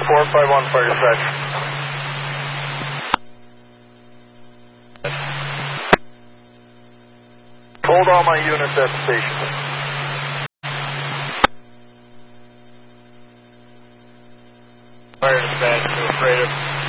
451 for dispatch. Hold all my units at the station. Fire dispatch to operator.